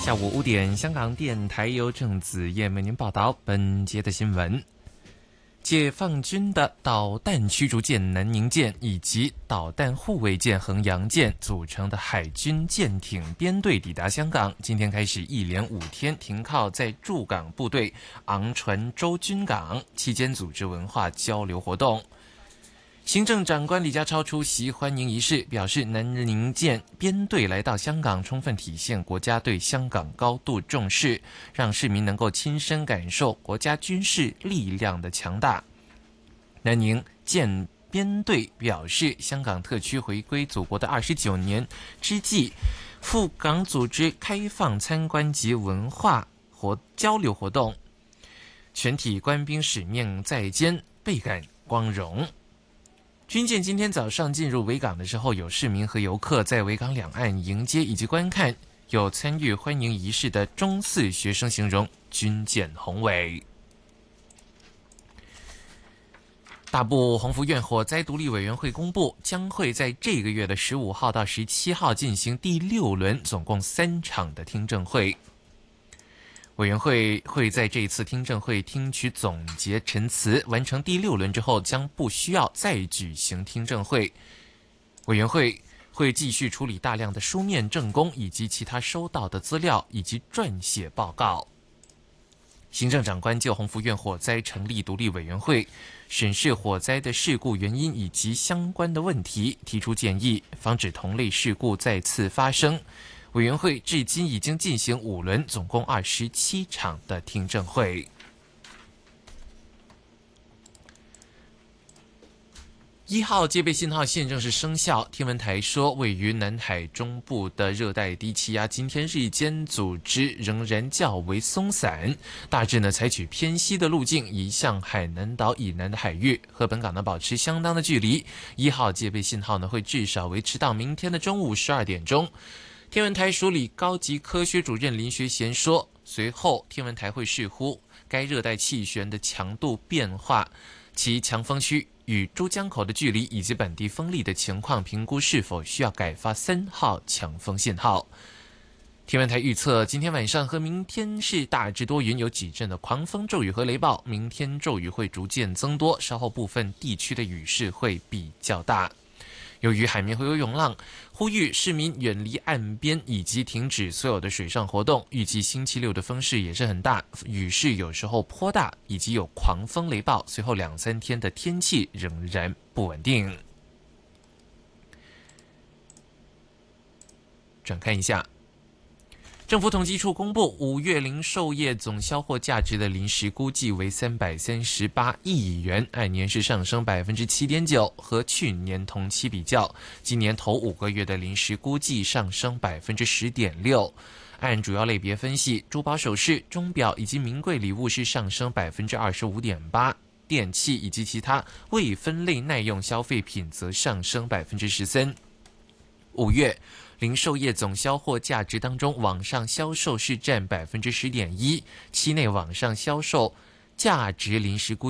下午5点，香港电台由郑子燕为您报道本节的新闻。解放军的导弹驱逐舰南宁舰以及导弹护卫舰衡阳舰组成的海军舰艇编队抵达香港，今天开始一连5天停靠在驻港部队昂船洲军港，期间组织文化交流活动。行政长官李家超出席欢迎仪式，表示南宁舰编队来到香港，充分体现国家对香港高度重视，让市民能够亲身感受国家军事力量的强大。南宁舰编队表示，香港特区回归祖国的29年之际，赴港组织开放参观及文化交流活动，全体官兵使命在肩，倍感光荣。军舰今天早上进入维港的时候，有市民和游客在维港两岸迎接以及观看。有参与欢迎仪式的中四学生形容军舰宏伟。大埔鸿福苑火灾独立委员会公布，将会在这个月的15号到17号进行第6轮，总共3场的听证会。委员会会在这一次听证会听取总结陈词，完成第6轮之后，将不需要再举行听证会。委员会会继续处理大量的书面证供以及其他收到的资料，以及撰写报告。行政长官就鸿福苑火灾成立独立委员会，审视火灾的事故原因以及相关的问题，提出建议，防止同类事故再次发生。委员会至今已经进行5轮，总共27场的听证会。1号戒备信号现正式生效。天文台说，位于南海中部的热带低气压今天日间组织仍然较为松散，大致采取偏西的路径移向海南岛以南的海域，和本港保持相当的距离。1号戒备信号会至少维持到明天的中午12点钟。天文台署理高级科学主任林学贤说，随后天文台会视乎该热带气旋的强度变化、其强风区与珠江口的距离以及本地风力的情况，评估是否需要改发3号强风信号。天文台预测，今天晚上和明天是大致多云，有几阵的狂风骤雨和雷暴，明天骤雨会逐渐增多，稍后部分地区的雨势会比较大。由于海面会有涌浪，呼吁市民远离岸边以及停止所有的水上活动。预计星期6的风势也是很大，雨势有时候颇大，以及有狂风雷暴。随后2-3天的天气仍然不稳定。转看一下，政府统计处公布5月零售业总销货价值的临时估计为338亿元，按年是上升 7.9%， 和去年同期比较，今年头5个月的临时估计上升 10.6%。按主要类别分析，珠宝首饰、钟表以及名贵礼物是上升 25.8%， 电器以及其他未分类耐用消费品则上升 13%。5月零售业总销货价值当中，网上销售是占 10.1%， 期内网上销售价值临时估